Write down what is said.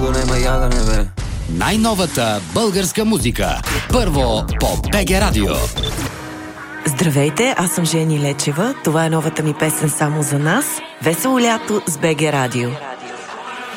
друго нема ядене, бе. Най-новата българска музика. Първо по БГ Радио. Здравейте, аз съм Жени Лечева. Това е новата ми песен само за нас. Весело лято с БГ Радио.